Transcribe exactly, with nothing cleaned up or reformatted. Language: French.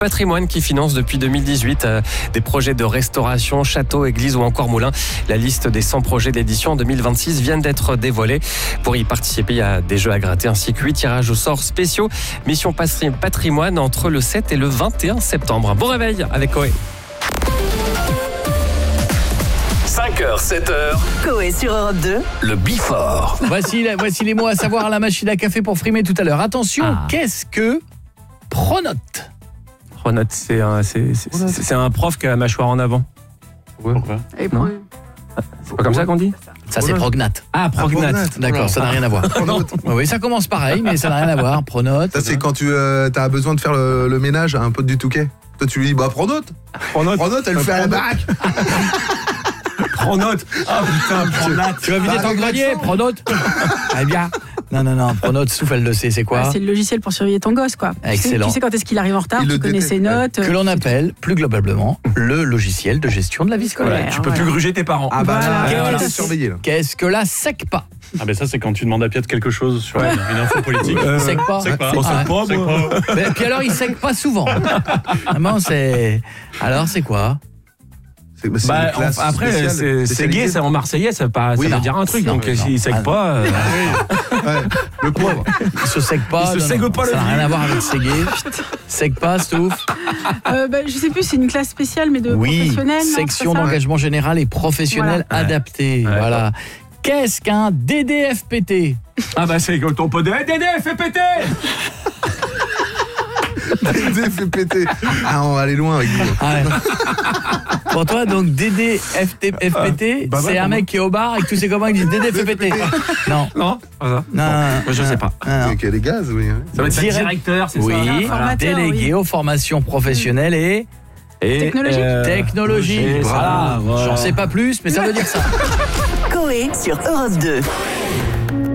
Patrimoine qui finance depuis deux mille dix-huit euh, des projets de restauration, châteaux, églises ou encore moulins. La liste des cent projets d'édition en deux mille vingt-six vient d'être dévoilée. Pour y participer, il y a des jeux à gratter ainsi que huit tirages au sort spéciaux. Mission Patrimoine entre le sept et le vingt et un septembre. Bon réveil avec Coé. cinq heures, sept heures. Coé sur Europe deux. Le Before. Voici, la- voici les mots à savoir à la machine à café pour frimer tout à l'heure. Attention, Ah. qu'est-ce que pronote? Pronote, c'est un, c'est, c'est, c'est- c'est un prof qui a la mâchoire en avant. Pourquoi? Non. C'est pas comme ça qu'on dit? Ça, c'est prognate. Ah, prognate. prognate. D'accord, ça n'a rien à voir. Pronote. Oui, oui, ça commence pareil, mais ça n'a rien à voir. Pronote. Ça, c'est quand tu euh, as besoin de faire le, le ménage à un pote du Touquet. Toi, tu lui dis, bah, prends note. Pronote. Prends note, elle le fait à la baraque. Pronote. Ah putain, pronote. Tu vas vider Bah, ton avec grenier, l'accent. pronote. Eh bien. Non, non, non, pronote, souffle, elle le sait, c'est quoi? Ah, c'est le logiciel pour surveiller ton gosse, quoi. Tu sais- Excellent. Tu sais quand est-ce qu'il arrive en retard, Il tu le connais détecte. ses notes. Que l'on appelle, plus globalement, le logiciel de gestion de la vie scolaire. Scolaire. Tu peux Voilà. plus gruger tes parents. Ah, bah, Voilà. là, Voilà. tu es surveillé, là. Qu'est-ce que la SECPA? Ah ben ça c'est quand tu demandes à Piet quelque chose sur une, une info politique. Euh, SECPA. SECPA. On Ah, sait pas, C'est moi. quoi? Mais puis alors, il sec pas souvent. Vraiment, c'est. Alors, c'est quoi? C'est bah, c'est Bah, une classe on- après, spéciale, c'est, c'est spécialisée. gay, c'est en marseillais, ça, pas, Oui. ça veut dire un truc. Non, Donc, non. s'il sait Ah, pas. euh, Ouais, le pauvre. Il se sec pas. Il se non, sègue non, pas le Ça n'a vie. rien à voir avec séguer. Sec pas, Stouff. Euh, bah, je sais plus, c'est une classe spéciale, mais de Oui, professionnels. non, section c'est ça d'engagement général et professionnel Voilà. adapté. Ouais. Voilà. Qu'est-ce qu'un D D F P T? Ah, bah, c'est ton pote de D D, fais péter. Dédé fait péter. Ah, on va aller loin avec vous. Ah ouais. Pour toi, donc D D F P T, bah ouais, c'est un pour mec qui est au bar et que tous ses copains ils disent D D F P T. Non. Non, pas ça. Non, non, Moi, je sais pas. non, non. C'est qu'il y a des gaz, oui. hein. Ça va être Direct- directeur, c'est Oui, ça. Un formateur, délégué oui. aux formations professionnelles et Et, Technologique. euh, technologie. et Voilà. ça, voilà. J'en sais pas plus, mais ça veut dire ça. Coé sur Europe deux.